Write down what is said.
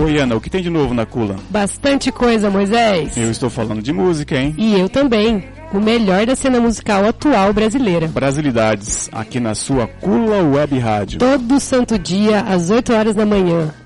Oi, Ana, o que tem de novo na Kula? Bastante coisa, Moisés. Eu estou falando de música, hein? E eu também. O melhor da cena musical atual brasileira. Brasilidades, aqui na sua Kula Web Rádio. Todo santo dia, às 8 horas da manhã.